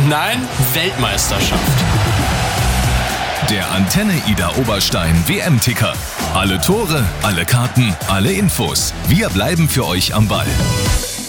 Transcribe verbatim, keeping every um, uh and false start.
Nein, Weltmeisterschaft. Der Antenne Ida Oberstein W M-Ticker. Alle Tore, alle Karten, alle Infos. Wir bleiben für euch am Ball.